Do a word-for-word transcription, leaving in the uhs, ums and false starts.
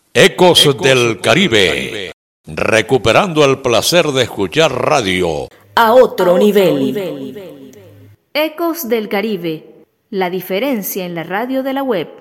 Ecos, Ecos del Caribe. Caribe, recuperando el placer de escuchar radio a otro, a otro nivel. nivel. Ecos del Caribe, la diferencia en la radio de la web.